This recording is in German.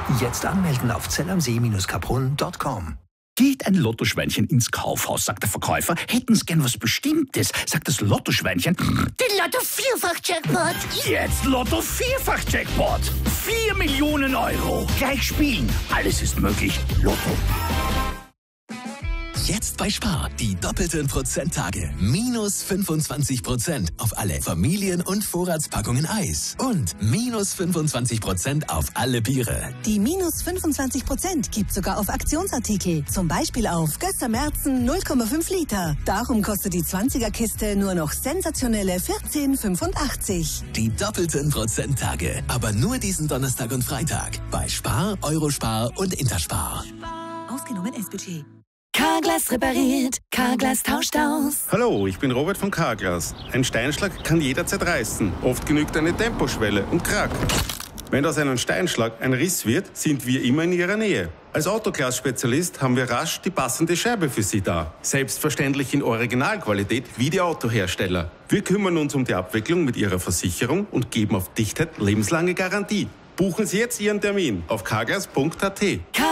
Jetzt anmelden auf zellamsee-kaprun.com. Geht ein Lottoschweinchen ins Kaufhaus, sagt der Verkäufer, hätten Sie gern was Bestimmtes, sagt das Lottoschweinchen. Den Lotto-Vierfach-Jackpot. Jetzt Lotto-Vierfach-Jackpot. 4 Millionen Euro. Gleich spielen. Alles ist möglich. Lotto. Jetzt bei Spar. Die doppelten Prozenttage. Minus 25% auf alle Familien- und Vorratspackungen Eis. Und minus 25% auf alle Biere. Die minus 25% gibt sogar auf Aktionsartikel. Zum Beispiel auf Gösser Märzen 0,5 Liter. Darum kostet die 20er-Kiste nur noch sensationelle 14,85. Die doppelten Prozenttage. Aber nur diesen Donnerstag und Freitag. Bei Spar, Eurospar und Interspar. Ausgenommen S-Budget. Carglass repariert, Carglass tauscht aus. Hallo, ich bin Robert von Carglass. Ein Steinschlag kann jederzeit reißen. Oft genügt eine Temposchwelle und krack. Wenn aus einem Steinschlag ein Riss wird, sind wir immer in Ihrer Nähe. Als Autoglas-Spezialist haben wir rasch die passende Scheibe für Sie da. Selbstverständlich in Originalqualität wie die Autohersteller. Wir kümmern uns um die Abwicklung mit Ihrer Versicherung und geben auf Dichtheit lebenslange Garantie. Buchen Sie jetzt Ihren Termin auf carglass.at.